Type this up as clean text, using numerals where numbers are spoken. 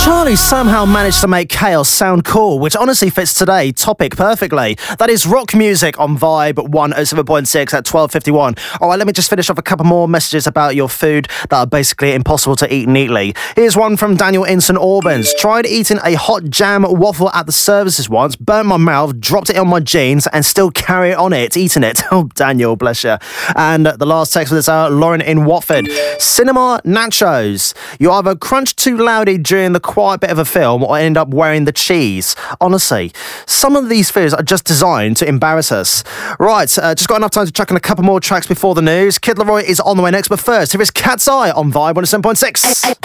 Charlie somehow managed to make chaos sound cool, which honestly fits today's topic perfectly. That is rock music on Vibe 107.6 at 12:51. All right, let me just finish off a couple more messages about your food that are basically impossible to eat neatly. Here's one from Daniel in St Albans. Tried eating a hot jam waffle at the services once, burnt my mouth, dropped it on my jeans, and still carry on eating it. Oh, Daniel, bless you. And the last text for this hour, Lauren in Watford. Cinema nachos. You either crunch too loudly during the quiet bit of a film or end up wearing the cheese. Honestly, some of these foods are just designed to embarrass us. Right, just got enough time to chuck in a couple more tracks before the news. Kid Laroi is on the way next, but first, here is Cat's Eye on Vibe 107.6.